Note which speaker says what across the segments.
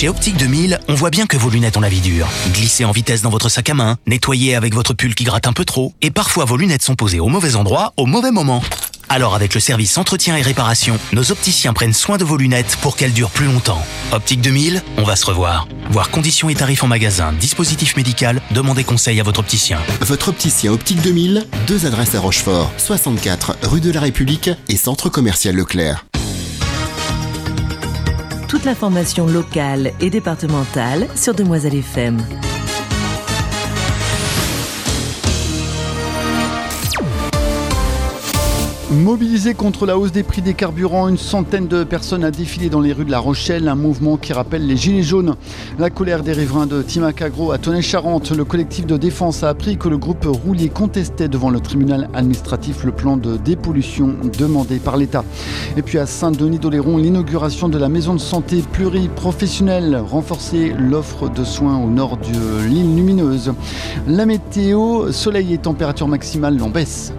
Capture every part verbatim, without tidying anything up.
Speaker 1: Chez Optique deux mille, on voit bien que vos lunettes ont la vie dure. Glissez en vitesse dans votre sac à main, nettoyez avec votre pull qui gratte un peu trop, et parfois vos lunettes sont posées au mauvais endroit, au mauvais moment. Alors avec le service entretien et réparation, nos opticiens prennent soin de vos lunettes pour qu'elles durent plus longtemps. Optique deux mille, on va se revoir. Voir conditions et tarifs en magasin, dispositif médical, demandez conseil à votre opticien.
Speaker 2: Votre opticien Optique deux mille, deux adresses à Rochefort, soixante-quatre rue de la République et Centre commercial Leclerc.
Speaker 3: Toute l'information locale et départementale sur Demoiselle F M.
Speaker 4: Mobilisés contre la hausse des prix des carburants, une centaine de personnes a défilé dans les rues de La Rochelle, un mouvement qui rappelle les Gilets jaunes. La colère des riverains de Timac-Agro à Tonnet-Charente. Le collectif de défense a appris que le groupe Roulier contestait devant le tribunal administratif le plan de dépollution demandé par l'État. Et puis à Saint-Denis-d'Oléron, l'inauguration de la maison de santé pluriprofessionnelle, renforcer l'offre de soins au nord de l'île lumineuse. La météo, soleil et température maximale en baisse.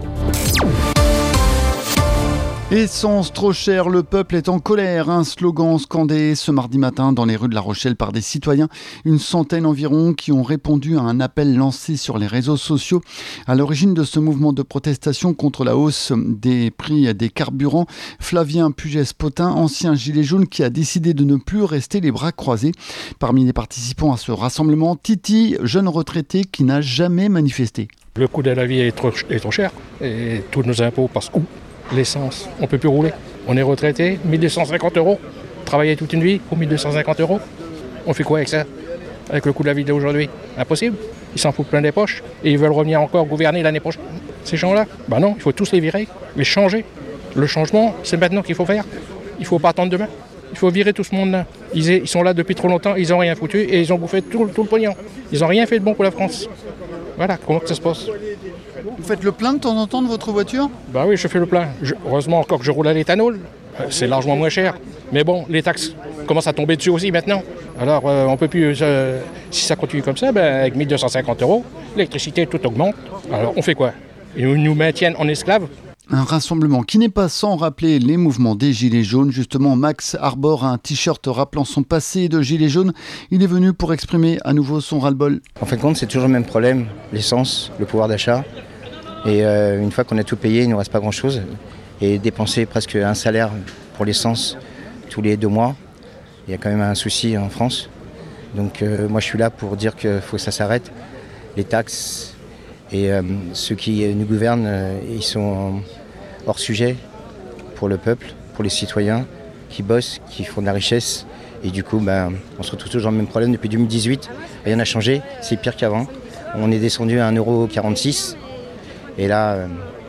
Speaker 4: Essence trop chère, le peuple est en colère. Un slogan scandé ce mardi matin dans les rues de La Rochelle par des citoyens. Une centaine environ qui ont répondu à un appel lancé sur les réseaux sociaux. À l'origine de ce mouvement de protestation contre la hausse des prix des carburants, Flavien Puget-Potin, ancien gilet jaune qui a décidé de ne plus rester les bras croisés. Parmi les participants à ce rassemblement, Titi, jeune retraité qui n'a jamais manifesté.
Speaker 5: Le coût de la vie est trop, est trop cher et tous nos impôts passent où ? L'essence, on ne peut plus rouler. On est retraité, mille deux cent cinquante euros. Travailler toute une vie pour mille deux cent cinquante euros. On fait quoi avec ça ? Avec le coût de la vie d'aujourd'hui ? Impossible. Ils s'en foutent plein des poches et ils veulent revenir encore gouverner l'année prochaine. Ces gens-là, ben non, il faut tous les virer, les changer. Le changement, c'est maintenant qu'il faut faire. Il ne faut pas attendre demain. Il faut virer tout ce monde-là. Ils, ils sont là depuis trop longtemps, ils n'ont rien foutu et ils ont bouffé tout, tout le pognon. Ils n'ont rien fait de bon pour la France. Voilà, comment que ça se passe ?
Speaker 4: Vous faites le plein de temps en temps de votre voiture ?
Speaker 5: Bah oui, je fais le plein. Je, heureusement encore que je roule à l'éthanol. Euh, c'est largement moins cher. Mais bon, les taxes commencent à tomber dessus aussi maintenant. Alors, euh, on peut plus... Euh, si ça continue comme ça, ben, avec mille deux cent cinquante euros, l'électricité, tout augmente. Alors, on fait quoi ? Ils nous maintiennent en esclaves ?
Speaker 4: Un rassemblement qui n'est pas sans rappeler les mouvements des Gilets jaunes. Justement, Max arbore un t-shirt rappelant son passé de Gilet jaune. Il est venu pour exprimer à nouveau son ras-le-bol.
Speaker 6: En fin de compte, c'est toujours le même problème, l'essence, le pouvoir d'achat. Et euh, une fois qu'on a tout payé, il ne nous reste pas grand-chose. Et dépenser presque un salaire pour l'essence tous les deux mois, il y a quand même un souci en France. Donc euh, moi je suis là pour dire qu'il faut que ça s'arrête. Les taxes et euh, ceux qui nous gouvernent, euh, ils sont hors sujet pour le peuple, pour les citoyens qui bossent, qui font de la richesse. Et du coup, ben, on se retrouve toujours dans le même problème depuis deux mille dix-huit. Rien n'a changé, c'est pire qu'avant. On est descendu à un euro quarante-six. Et là, euh,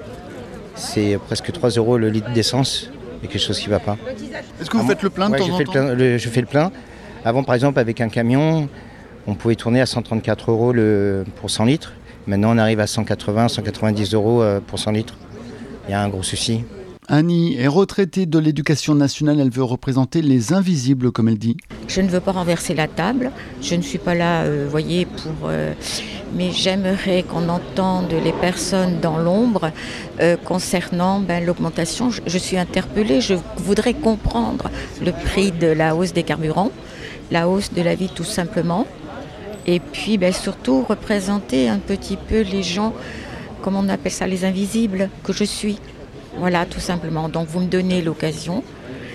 Speaker 6: c'est presque trois euros le litre d'essence. Il y a quelque chose qui ne va pas.
Speaker 4: Est-ce que vous ah, faites le plein de
Speaker 6: ouais,
Speaker 4: temps
Speaker 6: je
Speaker 4: en
Speaker 6: fais
Speaker 4: temps
Speaker 6: le plein, le, Je fais le plein. Avant, par exemple, avec un camion, on pouvait tourner à cent trente-quatre euros le, pour cent litres. Maintenant, on arrive à cent quatre-vingts, cent quatre-vingt-dix euros pour cent litres. Il y a un gros souci.
Speaker 4: Annie est retraitée de l'éducation nationale. Elle veut représenter les invisibles, comme elle dit.
Speaker 7: Je ne veux pas renverser la table. Je ne suis pas là, euh, voyez, pour... Euh, mais j'aimerais qu'on entende les personnes dans l'ombre euh, concernant ben, l'augmentation. Je, je suis interpellée. Je voudrais comprendre le prix de la hausse des carburants, la hausse de la vie tout simplement. Et puis ben, surtout représenter un petit peu les gens, comment on appelle ça, les invisibles que je suis. Voilà, tout simplement. Donc, vous me donnez l'occasion.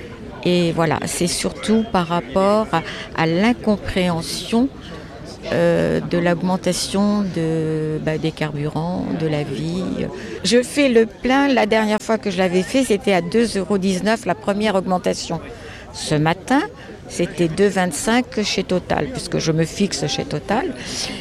Speaker 7: Et voilà, c'est surtout par rapport à, à l'incompréhension euh, de l'augmentation de, bah, des carburants, de la vie. Je fais le plein. La dernière fois que je l'avais fait, c'était à deux euros dix-neuf la première augmentation. Ce matin, c'était deux euros vingt-cinq chez Total, puisque je me fixe chez Total.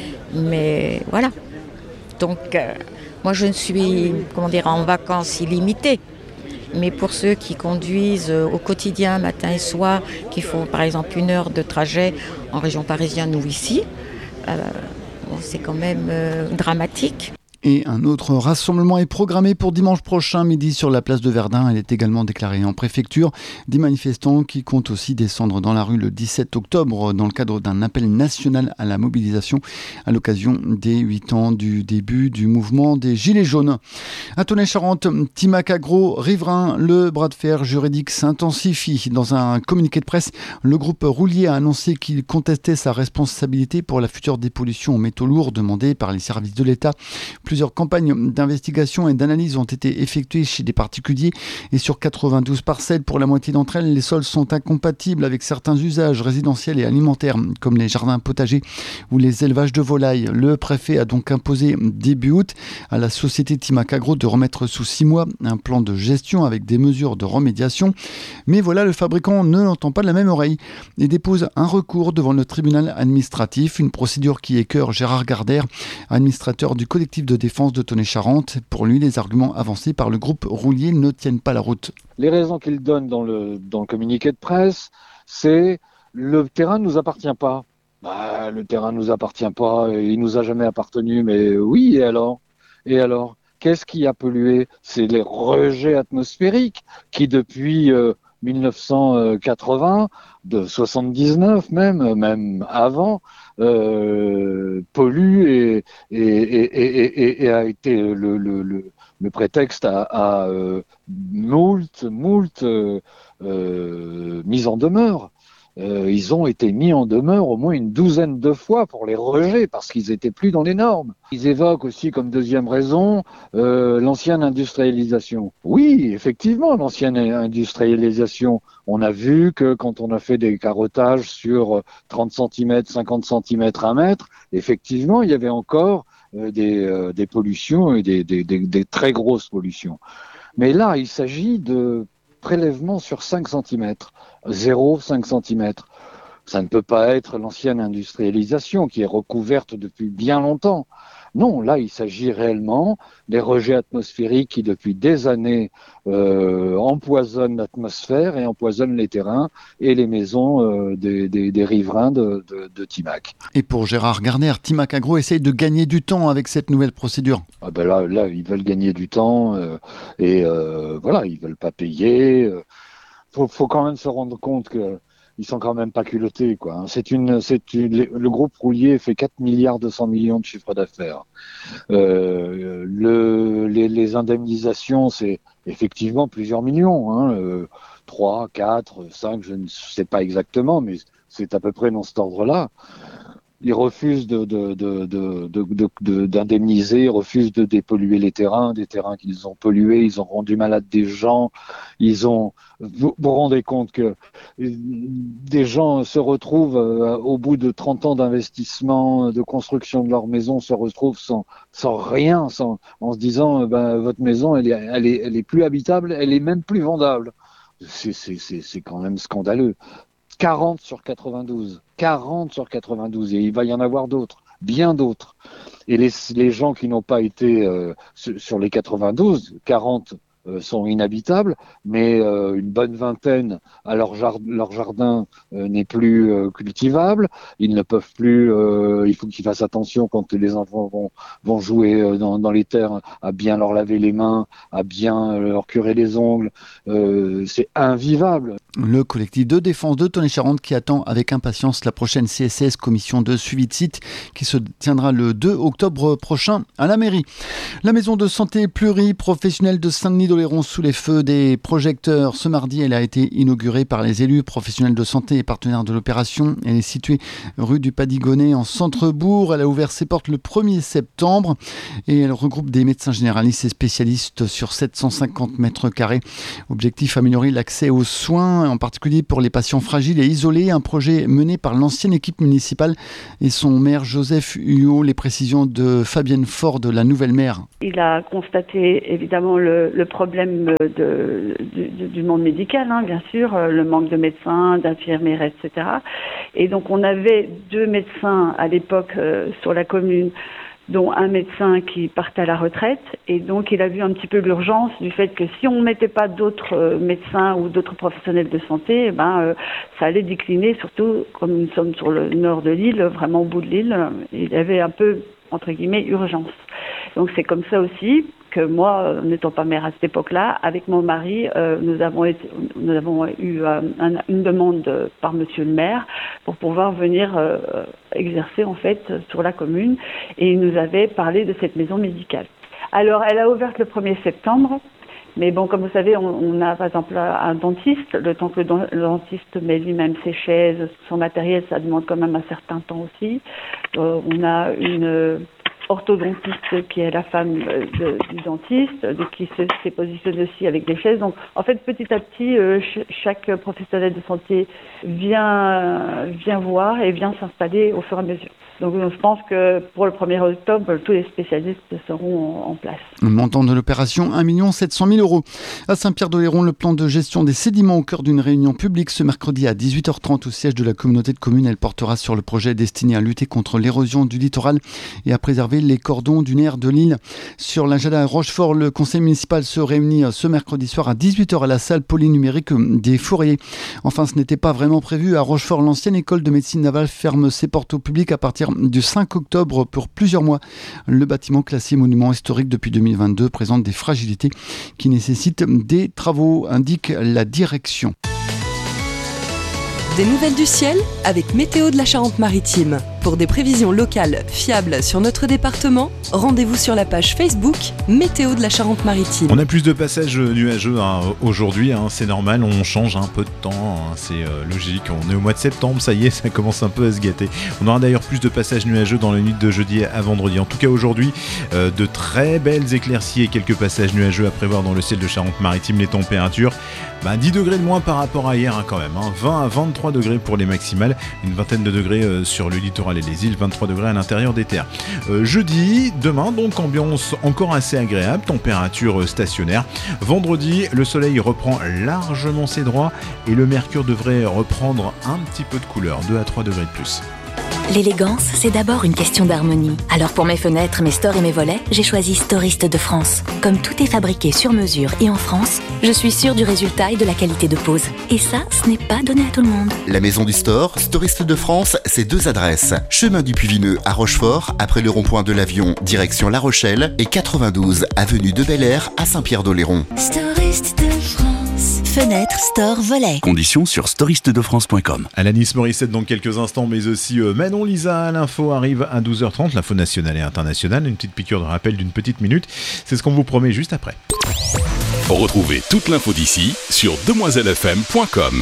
Speaker 7: Mais voilà. Donc... Euh, Moi, je ne suis, comment dire, en vacances illimitées. Mais pour ceux qui conduisent au quotidien, matin et soir, qui font par exemple une heure de trajet en région parisienne ou ici, euh, bon, c'est quand même euh, dramatique.
Speaker 4: Et un autre rassemblement est programmé pour dimanche prochain midi sur la place de Verdun. Elle est également déclarée en préfecture. Des manifestants qui comptent aussi descendre dans la rue le dix-sept octobre dans le cadre d'un appel national à la mobilisation à l'occasion des huit ans du début du mouvement des Gilets jaunes. À Tonnet-Charente, Timac Agro, riverain, le bras de fer juridique s'intensifie. Dans un communiqué de presse, le groupe Roulier a annoncé qu'il contestait sa responsabilité pour la future dépollution aux métaux lourds demandée par les services de l'État. Plusieurs campagnes d'investigation et d'analyse ont été effectuées chez des particuliers et sur quatre-vingt-douze parcelles, pour la moitié d'entre elles, les sols sont incompatibles avec certains usages résidentiels et alimentaires, comme les jardins potagers ou les élevages de volailles. Le préfet a donc imposé début août à la société Timac Agro de remettre sous six mois un plan de gestion avec des mesures de remédiation. Mais voilà, le fabricant ne l'entend pas de la même oreille et dépose un recours devant le tribunal administratif, une procédure qui écœure Gérard Gardère, administrateur du collectif de défense de Tonnet-Charente. Pour lui, les arguments avancés par le groupe Roulier ne tiennent pas la route.
Speaker 8: Les raisons qu'il donne dans le, dans le communiqué de presse, c'est le terrain ne nous appartient pas. Bah, le terrain ne nous appartient pas, il nous a jamais appartenu, mais oui, et alors ? Et alors ? Qu'est-ce qui a pollué ? C'est les rejets atmosphériques qui, depuis euh, dix-neuf cent quatre-vingts, de soixante-dix-neuf même, même avant, euh, pollue et, et, et, et, et a été le, le, le, le prétexte à, à euh, moult, moult euh, euh, mise en demeure. Euh, ils ont été mis en demeure au moins une douzaine de fois pour les rejets parce qu'ils étaient plus dans les normes. Ils évoquent aussi comme deuxième raison euh, l'ancienne industrialisation. Oui, effectivement, l'ancienne industrialisation. On a vu que quand on a fait des carottages sur trente centimètres, cinquante centimètres, un mètre, effectivement, il y avait encore euh, des, euh, des pollutions et des, des, des, des très grosses pollutions. Mais là, il s'agit de prélèvement sur cinq centimètres, zéro virgule cinq centimètres. Ça ne peut pas être l'ancienne industrialisation qui est recouverte depuis bien longtemps. Non, là, il s'agit réellement des rejets atmosphériques qui, depuis des années, euh, empoisonnent l'atmosphère et empoisonnent les terrains et les maisons euh, des, des, des riverains de, de, de Timac.
Speaker 4: Et pour Gérard Gardère, Timac Agro essaye de gagner du temps avec cette nouvelle procédure.
Speaker 8: Ah ben là, là, ils veulent gagner du temps euh, et euh, voilà, ils veulent pas payer. Euh, faut, faut quand même se rendre compte que ils sont quand même pas culottés, quoi. C'est une, c'est une, le groupe Roulier fait quatre milliards deux cents millions de chiffre d'affaires. Euh, le, les, les indemnisations, c'est effectivement plusieurs millions, hein, euh, trois, quatre, cinq, je ne sais pas exactement, mais c'est à peu près dans cet ordre-là. Ils refusent de, de, de, de, de, de, de, d'indemniser, ils refusent de dépolluer les terrains, des terrains qu'ils ont pollués, ils ont rendu malades des gens, ils ont, vous vous rendez compte que des gens se retrouvent euh, au bout de trente ans d'investissement, de construction de leur maison, se retrouvent sans, sans rien, sans, en se disant, euh, ben, votre maison, elle est, elle est, elle est plus habitable, elle est même plus vendable. C'est, c'est, c'est, c'est quand même scandaleux. quarante sur quatre-vingt-douze. quarante sur quatre-vingt-douze. Et il va y en avoir d'autres, bien d'autres. Et les, les gens qui n'ont pas été euh, sur les quatre-vingt-douze, quarante euh, sont inhabitables, mais euh, une bonne vingtaine à leur, jard- leur jardin euh, n'est plus euh, cultivable. Ils ne peuvent plus, euh, il faut qu'ils fassent attention quand les enfants vont, vont jouer euh, dans, dans les terres, à bien leur laver les mains, à bien euh, leur curer les ongles. Euh, c'est invivable.
Speaker 4: Le collectif de défense de Tonnet-Charente qui attend avec impatience la prochaine C S S, commission de suivi de site, qui se tiendra le deux octobre prochain à la mairie. La maison de santé pluriprofessionnelle de Saint-Denis-d'Oléron sous les feux des projecteurs. Ce mardi, elle a été inaugurée par les élus professionnels de santé et partenaires de l'opération. Elle est située rue du Padigonnet en centre-bourg. Elle a ouvert ses portes le premier septembre et elle regroupe des médecins généralistes et spécialistes sur sept cent cinquante mètres carrés. Objectif, améliorer l'accès aux soins, en particulier pour les patients fragiles et isolés. Un projet mené par l'ancienne équipe municipale et son maire Joseph Huot. Les précisions de Fabienne Ford, la nouvelle maire.
Speaker 9: Il a constaté évidemment le, le problème de, du, du monde médical, hein, bien sûr, le manque de médecins, d'infirmières, et cetera. Et donc on avait deux médecins à l'époque euh, sur la commune, dont un médecin qui partait à la retraite, et donc il a vu un petit peu l'urgence du fait que si on ne mettait pas d'autres euh, médecins ou d'autres professionnels de santé, eh ben, euh, ça allait décliner, surtout comme nous sommes sur le nord de l'île, vraiment au bout de l'île. Il avait un peu entre guillemets, urgence. Donc c'est comme ça aussi que moi, n'étant pas mère à cette époque-là, avec mon mari, euh, nous avons été, nous avons eu euh, un, une demande de, par Monsieur le maire pour pouvoir venir euh, exercer en fait sur la commune, et il nous avait parlé de cette maison médicale. Alors elle a ouvert le premier septembre. Mais bon, comme vous savez, on, on a par exemple un dentiste. Le temps que le dentiste met lui-même ses chaises, son matériel, ça demande quand même un certain temps aussi. Euh, on a une orthodontiste qui est la femme de, du dentiste, de, qui se, s'est positionnée aussi avec des chaises. Donc, en fait, petit à petit, euh, ch- chaque professionnel de santé vient, vient voir et vient s'installer au fur et à mesure. Donc, je pense que pour le premier octobre, tous les spécialistes seront en, en place.
Speaker 4: Le montant de l'opération, un million sept cent mille euros. À Saint-Pierre-d'Oléron, le plan de gestion des sédiments au cœur d'une réunion publique ce mercredi à dix-huit heures trente au siège de la communauté de communes. Elle portera sur le projet destiné à lutter contre l'érosion du littoral et à préserver les cordons dunaires de l'île. Sur l'agenda à Rochefort, le conseil municipal se réunit ce mercredi soir à dix-huit heures à la salle polynumérique des Fourriers. Enfin, ce n'était pas vraiment prévu. À Rochefort, l'ancienne école de médecine navale ferme ses portes au public à partir du cinq octobre pour plusieurs mois. Le bâtiment classé monument historique depuis deux mille vingt-deux présente des fragilités qui nécessitent des travaux, indique la direction.
Speaker 10: Des nouvelles du ciel avec Météo de la Charente-Maritime. Pour des prévisions locales fiables sur notre département, rendez-vous sur la page Facebook Météo de la Charente-Maritime.
Speaker 11: On a plus de passages nuageux hein, aujourd'hui, hein, c'est normal, on change un peu de temps, hein, c'est euh, logique, on est au mois de septembre, ça y est, ça commence un peu à se gâter. On aura d'ailleurs plus de passages nuageux dans la nuit de jeudi à vendredi. En tout cas aujourd'hui, euh, de très belles éclaircies et quelques passages nuageux à prévoir dans le ciel de Charente-Maritime. Les températures, bah, dix degrés de moins par rapport à hier hein, quand même, hein, vingt à vingt-trois degrés pour les maximales, une vingtaine de degrés euh, sur le littoral et les îles, vingt-trois degrés à l'intérieur des terres. Euh, jeudi, demain, donc ambiance encore assez agréable, température euh, stationnaire. Vendredi, le soleil reprend largement ses droits et le mercure devrait reprendre un petit peu de couleur, deux à trois degrés de plus.
Speaker 12: L'élégance, c'est d'abord une question d'harmonie. Alors pour mes fenêtres, mes stores et mes volets, j'ai choisi Storiste de France. Comme tout est fabriqué sur mesure et en France, je suis sûre du résultat et de la qualité de pose. Et ça, ce n'est pas donné à tout le monde.
Speaker 2: La maison du store, Storiste de France, c'est deux adresses. Chemin du Puy-Vineux à Rochefort, après le rond-point de l'Avion, direction La Rochelle, et quatre-vingt-douze avenue de Bel-Air à Saint-Pierre-d'Oléron.
Speaker 12: Storiste de France. Fenêtre, store, volet.
Speaker 1: Conditions sur storiste de france point com.
Speaker 11: Alanis Morissette dans quelques instants, mais aussi euh, Manon Lisa. L'info arrive à douze heures trente, l'info nationale et internationale. Une petite piqûre de rappel d'une petite minute. C'est ce qu'on vous promet juste après.
Speaker 13: Retrouvez toute l'info d'ici sur demoiselle f m point com.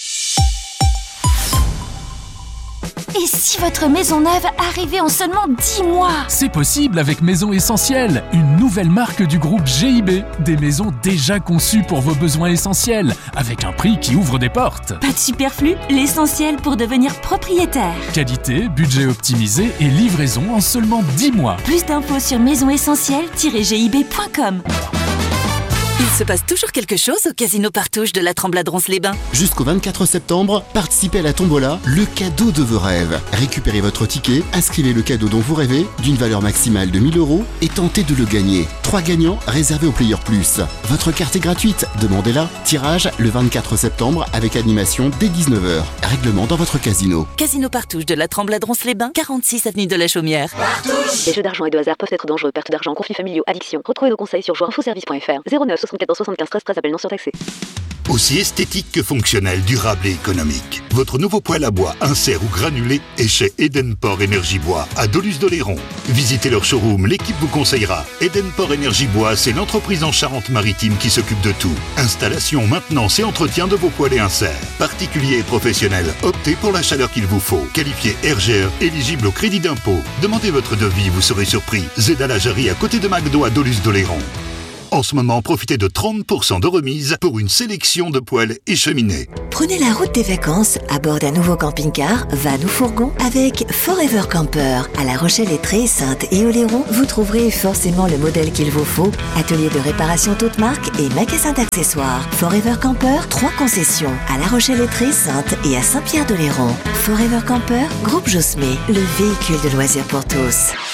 Speaker 14: Et si votre maison neuve arrivait en seulement dix mois?
Speaker 15: C'est possible avec Maison Essentielle, une nouvelle marque du groupe G I B. Des maisons déjà conçues pour vos besoins essentiels, avec un prix qui ouvre des portes.
Speaker 14: Pas de superflu, l'essentiel pour devenir propriétaire.
Speaker 15: Qualité, budget optimisé et livraison en seulement dix mois.
Speaker 14: Plus d'infos sur maison essentielle tiret g i b point com.
Speaker 16: Il se passe toujours quelque chose au Casino Partouche de la Tremblade Ronce-les-Bains.
Speaker 2: Jusqu'au vingt-quatre septembre, participez à la tombola, le cadeau de vos rêves. Récupérez votre ticket, inscrivez le cadeau dont vous rêvez, d'une valeur maximale de mille euros, et tentez de le gagner. Trois gagnants réservés au Player Plus. Votre carte est gratuite, demandez-la. Tirage le vingt-quatre septembre avec animation dès dix-neuf heures. Règlement dans votre casino.
Speaker 16: Casino Partouche de la Tremblade Ronce-les-Bains, quarante-six avenue de la Chaumière.
Speaker 17: Partouche. Les jeux d'argent et de hasard peuvent être dangereux. Perte d'argent, conflits familiaux, addiction. Retrouvez nos conseils sur joueurinfoservice point f r. zéro neuf soixante-quatorze soixante-quinze treize treize, appel non surtaxé.
Speaker 18: Aussi esthétique que fonctionnel, durable et économique. Votre nouveau poêle à bois, insert ou granulé est chez Edenport Énergie Bois à Doluce-d'Oléron. Visitez leur showroom, l'équipe vous conseillera. Edenport Énergie Bois, c'est l'entreprise en Charente-Maritime qui s'occupe de tout. Installation, maintenance et entretien de vos poêles et inserts. Particuliers et professionnels, optez pour la chaleur qu'il vous faut. Qualifié R G E, éligible au crédit d'impôt. Demandez votre devis, vous serez surpris. Zeda la Jarry à côté de McDo à Doluce-d'Oléron. En ce moment, profitez de trente pour cent de remise pour une sélection de poêles et cheminées.
Speaker 19: Prenez la route des vacances à bord d'un nouveau camping-car, van ou fourgon avec Forever Camper. À La Rochelle-Étré, Sainte et Oléron, vous trouverez forcément le modèle qu'il vous faut. Atelier de réparation toute marque et magasin d'accessoires. Forever Camper, trois concessions. À La Rochelle-Étré, Sainte et à Saint-Pierre-d'Oléron. Forever Camper, groupe Josmé, le véhicule de loisirs pour tous.